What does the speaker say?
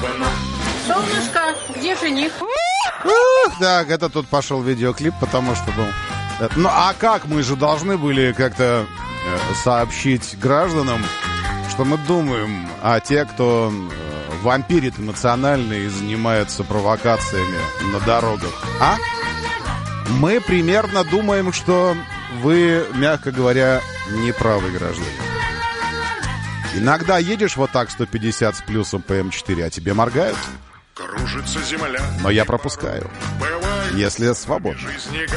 Солнышко, где жених? Так, это тут пошел видеоклип, потому что был... Ну, а как? Мы же должны были как-то сообщить гражданам, что мы думаем о тех, кто вампирит эмоционально и занимается провокациями на дорогах. А? Мы примерно думаем, что вы, мягко говоря, не правы, граждане. Иногда едешь вот так 150 с плюсом по М4, а тебе моргают. Кружится земля. Но я пропускаю, если свободно.